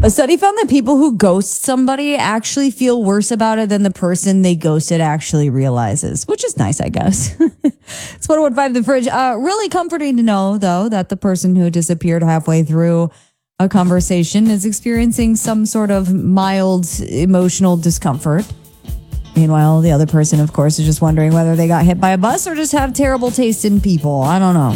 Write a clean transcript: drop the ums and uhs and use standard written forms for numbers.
A study found that people who ghost somebody actually feel worse about it than the person they ghosted actually realizes, which is nice, I guess. It's 101.5 The Fridge. Really comforting to know, though, that the person who disappeared halfway through a conversation is experiencing some sort of mild emotional discomfort. Meanwhile, the other person, of course, is just wondering whether they got hit by a bus or just have terrible taste in people. I don't know.